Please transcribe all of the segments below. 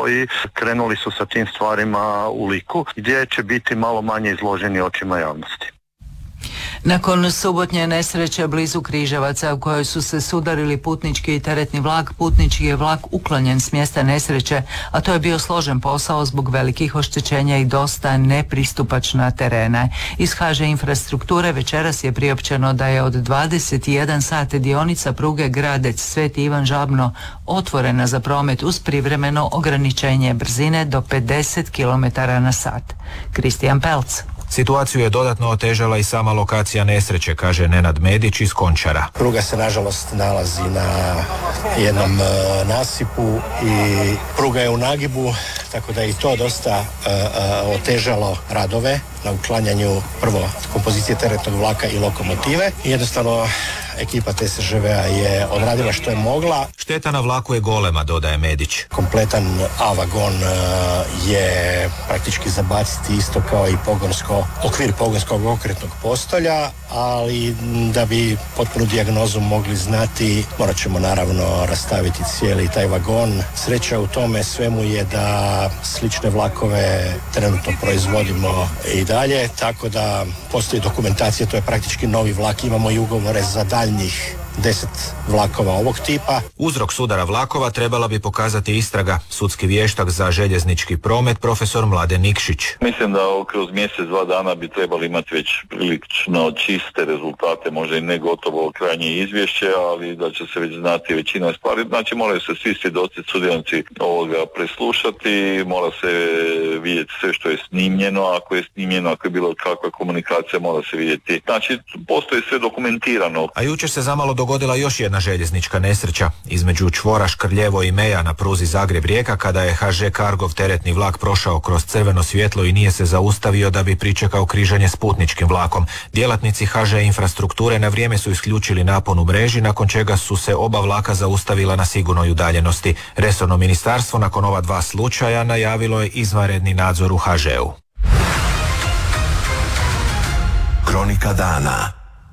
posao i krenuli su sa tim stvarima u Liku, gdje će biti malo manje izloženi očima javnosti. Nakon subotnje nesreće blizu Križevaca u kojoj su se sudarili putnički i teretni vlak, putnički je vlak uklonjen s mjesta nesreće, a to je bio složen posao zbog velikih oštećenja i dosta nepristupačna terena. Iz HŽ Infrastrukture večeras je priopćeno da je od 21 sat dionica pruge Gradec Sveti Ivan Žabno otvorena za promet uz privremeno ograničenje brzine do 50 km/h. Kristijan Pelc. Situaciju je dodatno otežala i sama lokacija nesreće, kaže Nenad Medić iz Končara. Pruga se nažalost nalazi na jednom nasipu i pruga je u nagibu, tako da je i to dosta otežalo radove na uklanjanju prvo kompozicije teretnog vlaka i lokomotive. Jednostavno ekipa TSŽV-a je odradila što je mogla. Šteta na vlaku je golema, dodaje Medić. Kompletan A-vagon je praktički zabaciti isto kao i okvir pogonskog okretnog postolja, ali da bi potpunu dijagnozu mogli znati, morat ćemo naravno rastaviti cijeli taj vagon. Sreća u tome svemu je da slične vlakove trenutno proizvodimo i dalje, tako da postoji dokumentacija, to je praktički novi vlak, imamo i ugovore za daljnjih 10 vlakova ovog tipa. Uzrok sudara vlakova trebala bi pokazati istraga. Sudski vještak za željeznički promet profesor Mladen Nikšić. Mislim da kroz mjesec, 2 dana bi trebali imati već prilično čiste rezultate, možda i ne gotovo krajnje izvješće, ali da će se već znati većina stvari. Znači moraju se svi svjedoci, sudionici ovoga preslušati, mora se vidjeti sve što je snimljeno, ako je snimljeno, ako je bilo kakva komunikacija, mora se vidjeti. Znači postoji sve dokumentirano. A jučer se zamalo dogodila još jedna željeznička nesreća između čvora Škrljevo i Meja na pruzi Zagreb-Rijeka kada je HŽ Cargov teretni vlak prošao kroz crveno svjetlo i nije se zaustavio da bi pričekao križanje s putničkim vlakom. Djelatnici HŽ Infrastrukture na vrijeme su isključili napon u mreži, nakon čega su se oba vlaka zaustavila na sigurnoj udaljenosti. Resorno ministarstvo nakon ova 2 slučaja najavilo je izvanredni nadzor u HŽ-u. Kronika dana.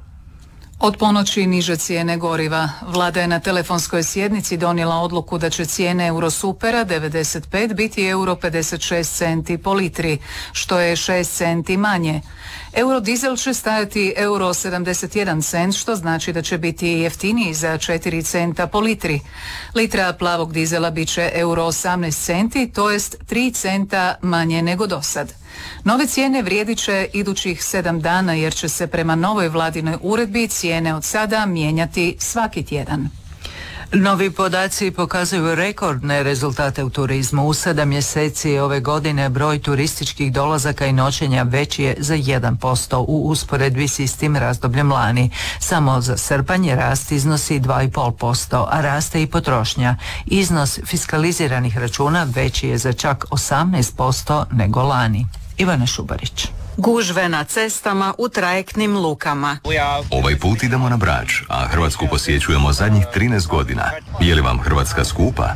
Od ponoći niže cijene goriva. Vlada je na telefonskoj sjednici donijela odluku da će cijene Eurosupera 95 biti euro 56 centi po litri, što je 6 centi manje. Eurodizel će stajati euro 71 cent, što znači da će biti jeftiniji za 4 centa po litri. Litra plavog dizela bit će euro 18 centi, to jest 3 centa manje nego dosad. Nove cijene vrijedit će idućih 7 dana jer će se prema novoj vladinoj uredbi cijene od sada mijenjati svaki tjedan. Novi podaci pokazuju rekordne rezultate u turizmu. U 7 mjeseci ove godine broj turističkih dolazaka i noćenja veći je za 1% u usporedbi s istim razdobljem lani. Samo za srpanj rast iznosi 2,5%, a raste i potrošnja. Iznos fiskaliziranih računa veći je za čak 18% nego lani. Ivana Šubarić. Gužve na cestama u trajektnim lukama. Ovaj put idemo na Brač, a Hrvatsku posjećujemo zadnjih 13 godina. Je li vam Hrvatska skupa?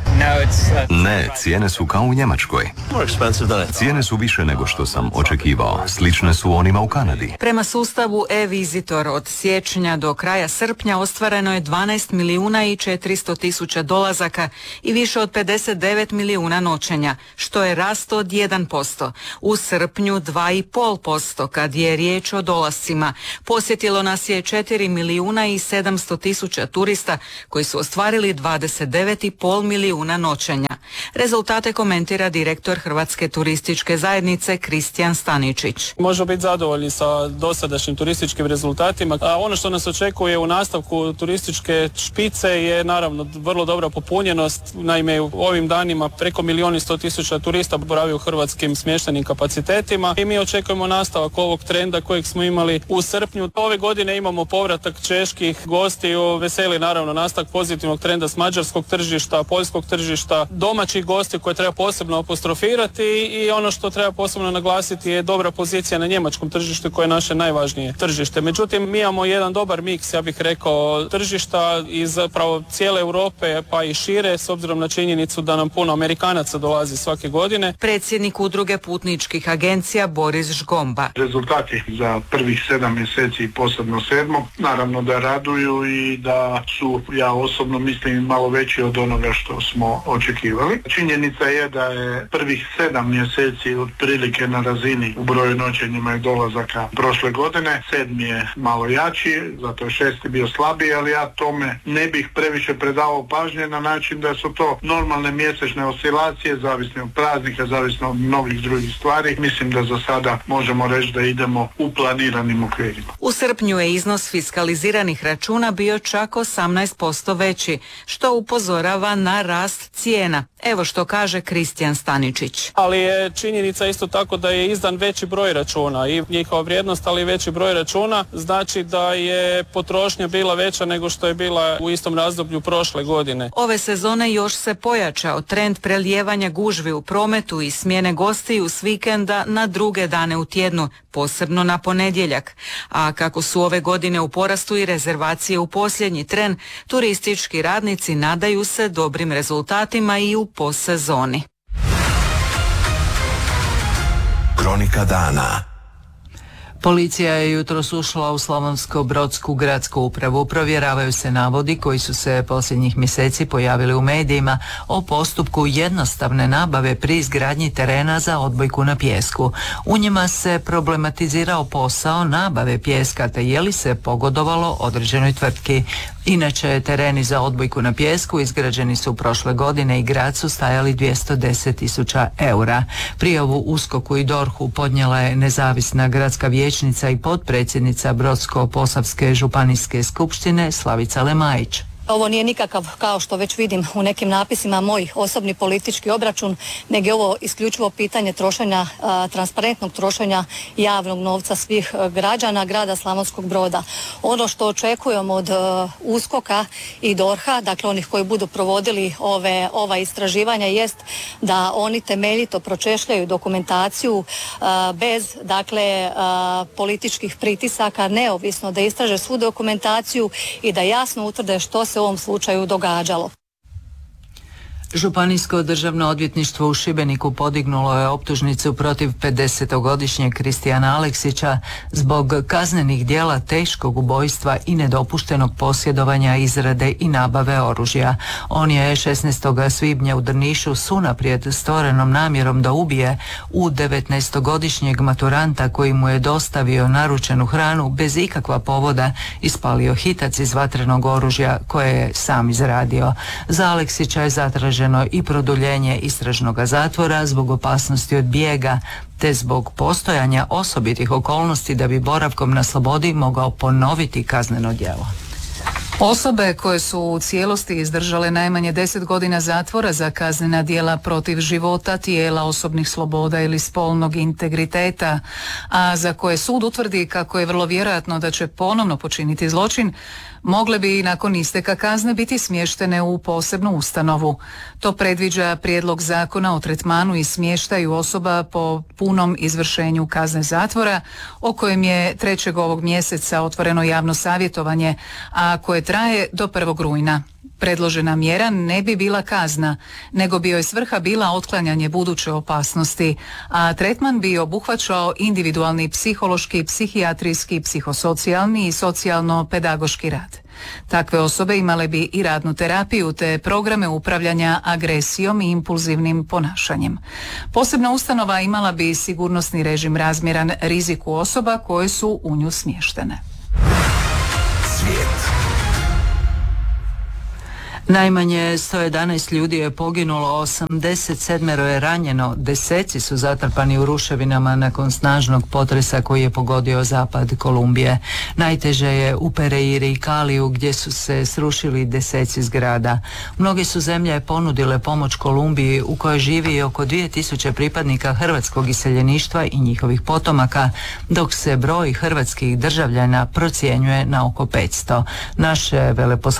Ne, cijene su kao u Njemačkoj. Cijene su više nego što sam očekivao. Slične su onima u Kanadi. Prema sustavu e-Visitor od siječnja do kraja srpnja ostvareno je 12 milijuna i 400 tisuća dolazaka i više od 59 milijuna noćenja, što je rast od 1%. U srpnju 2,5%. Kad je riječ o dolascima, posjetilo nas je 4 milijuna i 700 tisuća turista koji su ostvarili 29,5 milijuna noćenja. Rezultate komentira direktor Hrvatske turističke zajednice Kristijan Staničić. Možemo biti zadovoljni sa dosadašnjim turističkim rezultatima, a ono što nas očekuje u nastavku turističke špice je naravno vrlo dobra popunjenost. Naime, u ovim danima preko 1.100.000 turista boravi u hrvatskim smještajnim kapacitetima i mi očekujemo nastavak ovog trenda kojeg smo imali u srpnju. Ove godine imamo povratak čeških gostiju, veseli naravno nastavak pozitivnog trenda s mađarskog tržišta, poljskog tržišta, domaćih gostiju koje treba posebno apostrofirati i ono što treba posebno naglasiti je dobra pozicija na njemačkom tržištu koje je naše najvažnije tržište. Međutim, mi imamo jedan dobar miks, ja bih rekao, tržišta iz zapravo cijele Europe pa i šire s obzirom na činjenicu da nam puno Amerikanaca dolazi svake godine. Predsjednik udruge putničkih agencija Boris Žgom bomba. Rezultati za prvih 7 mjeseci i posebno 7. naravno da raduju i da su, ja osobno mislim, malo veći od onoga što smo očekivali. Činjenica je da je prvih 7 mjeseci otprilike na razini u broju noćenjima i dolazaka prošle godine. 7. je malo jači, zato je 6. bio slabiji, ali ja tome ne bih previše predavao pažnje na način da su to normalne mjesečne oscilacije, zavisno od praznika, zavisno od mnogih drugih stvari. Mislim da za sada možemo reći da idemo u planiranim okvirima. U srpnju je iznos fiskaliziranih računa bio čak 18% veći, što upozorava na rast cijena. Evo što kaže Kristijan Staničić. Ali je činjenica isto tako da je izdan veći broj računa i njihova vrijednost, ali i veći broj računa znači da je potrošnja bila veća nego što je bila u istom razdoblju prošle godine. Ove sezone još se pojačao trend prelijevanja gužvi u prometu i smjene gostiju s vikenda na druge dane u tjednu, posebno na ponedjeljak. A kako su ove godine u porastu i rezervacije u posljednji tren, turistički radnici nadaju se dobrim rezultatima i u postsezoni. Kronika dana. Policija je jutros ušla u Slavonsko-brodsku gradsku upravu. Provjeravaju se navodi koji su se posljednjih mjeseci pojavili u medijima o postupku jednostavne nabave pri izgradnji terena za odbojku na pijesku. U njima se problematizirao posao nabave pijeska te je li se pogodovalo određenoj tvrtki. Inače, tereni za odbojku na pijesku izgrađeni su prošle godine i grad su stajali 210.000 eura. Prijavu USKOK-u i DORH-u podnijela je nezavisna gradska vijećnica i potpredsjednica Brodsko-posavske županijske skupštine Slavica Lemajić. Ovo nije nikakav, kao što već vidim u nekim napisima, moj osobni politički obračun, nego je ovo isključivo pitanje trošenja, transparentnog trošenja javnog novca svih građana grada Slavonskog Broda. Ono što očekujem od USKOK-a i DORH-a, dakle onih koji budu provodili ova istraživanja, jest da oni temeljito pročešljaju dokumentaciju bez, dakle, političkih pritisaka, neovisno da istraže svu dokumentaciju i da jasno utvrde što se u ovom slučaju događalo. Županijsko državno odvjetništvo u Šibeniku podignulo je optužnicu protiv 50-godišnjeg Kristijana Aleksića zbog kaznenih djela teškog ubojstva i nedopuštenog posjedovanja, izrade i nabave oružja. On je 16. svibnja u Drnišu s unaprijed stvorenom namjerom da ubije u 19-godišnjeg maturanta koji mu je dostavio naručenu hranu bez ikakva povoda ispalio hitac iz vatrenog oružja koje je sam izradio. Za Aleksića je zatraženo i produljenje istražnog zatvora zbog opasnosti od bijega te zbog postojanja osobitih okolnosti da bi boravkom na slobodi mogao ponoviti kazneno djelo. Osobe koje su u cijelosti izdržale najmanje 10 godina zatvora za kaznena djela protiv života, tijela, osobnih sloboda ili spolnog integriteta, a za koje sud utvrdi kako je vrlo vjerojatno da će ponovno počiniti zločin, mogle bi nakon isteka kazne biti smještene u posebnu ustanovu. To predviđa prijedlog zakona o tretmanu i smještaju osoba po punom izvršenju kazne zatvora, o kojem je 3. ovog mjeseca otvoreno javno savjetovanje, a koje traje do 1. rujna. Predložena mjera ne bi bila kazna, nego bi joj svrha bila otklanjanje buduće opasnosti, a tretman bi obuhvaćao individualni psihološki, psihijatrijski, psihosocijalni i socijalno-pedagoški rad. Takve osobe imale bi i radnu terapiju te programe upravljanja agresijom i impulzivnim ponašanjem. Posebna ustanova imala bi sigurnosni režim razmjeran riziku osoba koje su u nju smještene. Svijet. Najmanje 111 ljudi je poginulo, 87 je ranjeno, deseci su zatrpani u ruševinama nakon snažnog potresa koji je pogodio zapad Kolumbije. Najteže je u Pereiri i Kaliju gdje su se srušili deseci zgrada. Mnoge su zemlje ponudile pomoć Kolumbiji u kojoj živi oko 2000 pripadnika hrvatskog iseljeništva i njihovih potomaka, dok se broj hrvatskih državljana procjenjuje na oko 500. Naše veleposlanstvo